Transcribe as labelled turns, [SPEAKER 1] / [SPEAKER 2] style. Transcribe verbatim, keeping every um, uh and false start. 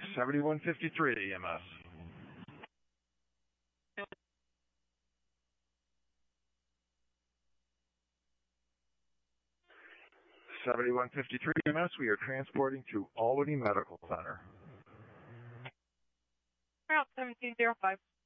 [SPEAKER 1] seventy-one fifty-three E M S. seventy-one fifty-three E M S, we are transporting to Albany Medical Center.
[SPEAKER 2] Route seventeen oh five.